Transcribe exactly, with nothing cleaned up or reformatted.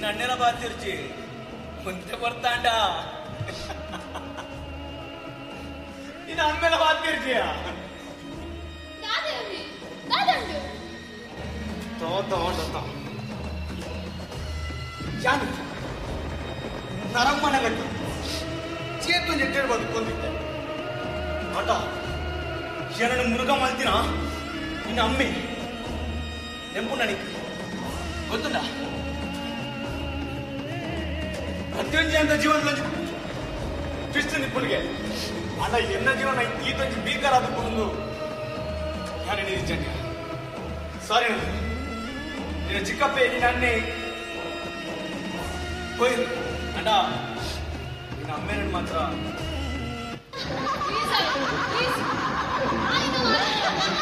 ನಿನ್ನ ಅಣ್ಣೆಲ್ಲ ಬಾತಿರ್ಜಿ ಮುಂದೆ ಬರ್ತಾಂಡ ನಿನ್ನ ಅಮ್ಮೆಲ್ಲ ಬಾತಿರ್ಜಿಯ ನರಮ್ಮನಗಟ್ಟು ಚೇತು ನೆಟ್ಟೆ ಬದುಕೊಂಡಿದ್ದೆ ಆಟ ಶರಣ ಮುರುಗ ಮಲ್ತಿನ ನಿನ್ನ ಅಮ್ಮೆ ನೆಂಪು ನನಗೆ ಗೊತ್ತುಂಡ ಪ್ರತಿಯೊಂದು ಅಂತ ಜೀವನದಲ್ಲಿ ಟ್ವಿಸ್ಟ್ ನಿಪ್ಪುಣಿಗೆ ಅಣ್ಣ ಎನ್ನ ಜೀವನ ಈತೊಂದು ಬೀಕರ್ ಆದಕೊಂಡು ನಾನು ನಿಜ ಸಾರಿ ನಿನ್ನ ಚಿಕ್ಕಪ್ಪೆ ನಿನ್ನ ಅಣ್ಣೆ ಹೋಯ್ತು ಅಣ್ಣ ನಿನ್ನ ಅಮ್ಮೇನ ಮಾತ್ರ